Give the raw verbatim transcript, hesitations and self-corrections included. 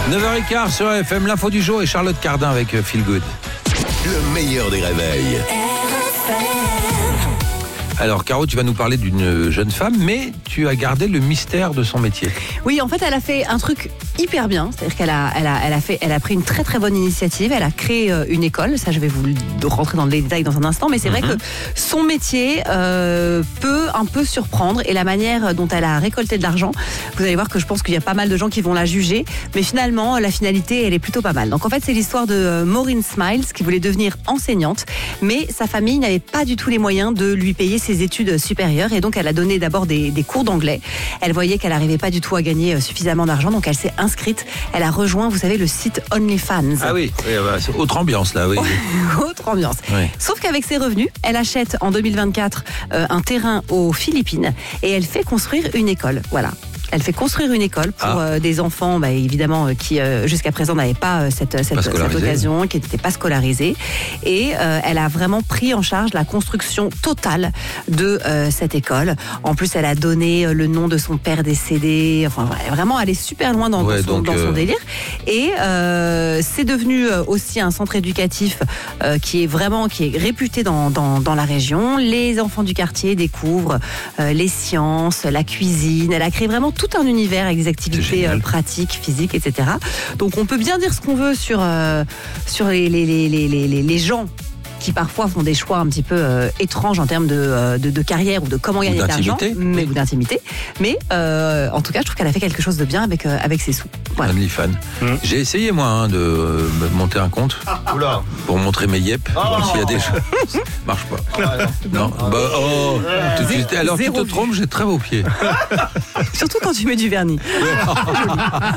neuf heures quinze sur F M, l'info du jour et Charlotte Cardin avec Feel Good. Le meilleur des réveils. Alors Caro, tu vas nous parler d'une jeune femme, mais tu as gardé le mystère de son métier. Oui, en fait, elle a fait un truc hyper bien. C'est-à-dire qu'elle a, elle a, elle a, fait, elle a pris une très très bonne initiative. Elle a créé euh, une école. Ça, je vais vous le- rentrer dans les détails dans un instant. Mais c'est Mhm. vrai que son métier euh, peut un peu surprendre. Et la manière dont elle a récolté de l'argent, vous allez voir que je pense qu'il y a pas mal de gens qui vont la juger. Mais finalement, la finalité, elle est plutôt pas mal. Donc en fait, c'est l'histoire de euh, Maureen Smiles qui voulait devenir enseignante. Mais sa famille n'avait pas du tout les moyens de lui payer ses études supérieures. Et donc, elle a donné d'abord des, des cours d'anglais. Elle voyait qu'elle n'arrivait pas du tout à gagner euh, suffisamment d'argent. Donc, elle s'est inscrite. Elle a rejoint, vous savez, le site OnlyFans. Ah oui, oui bah, c'est autre ambiance là, oui. Autre ambiance. Oui. Sauf qu'avec ses revenus, elle achète en deux mille vingt-quatre euh, un terrain aux Philippines et elle fait construire une école. Voilà. Elle fait construire une école pour Ah. euh, des enfants, bah, évidemment, euh, qui euh, jusqu'à présent n'avaient pas euh, cette, cette, cette scolarisés. occasion, qui n'étaient pas scolarisés. Et euh, elle a vraiment pris en charge la construction totale de euh, cette école. En plus, elle a donné euh, le nom de son père décédé. Enfin, elle est vraiment allée super loin dans, Ouais, dans son, donc, dans son euh, délire. Et euh, c'est devenu euh, aussi un centre éducatif euh, qui est vraiment qui est réputé dans, dans, dans la région. Les enfants du quartier découvrent euh, les sciences, la cuisine. Elle a créé vraiment tout un univers avec des activités génial. euh, pratiques, physiques, et cetera. Donc on peut bien dire ce qu'on veut sur, euh, sur les, les, les, les, les, les gens qui parfois font des choix un petit peu euh, étranges en termes de, euh, de, de carrière ou de comment gagner de l'argent, d'intimité. mais Oui. ou d'intimité. Mais euh, en tout cas, je trouve qu'elle a fait quelque chose de bien avec, euh, avec ses sous. Voilà. OnlyFans. Mmh. J'ai essayé moi hein, de euh, me monter un compte Oula. pour montrer mes yep, voir s'il y a des choses. Marche pas. Non. Bah, oh, tout de suite. Alors tu Zéro te vue. trompes, j'ai de très beaux pieds. Surtout quand tu mets du vernis.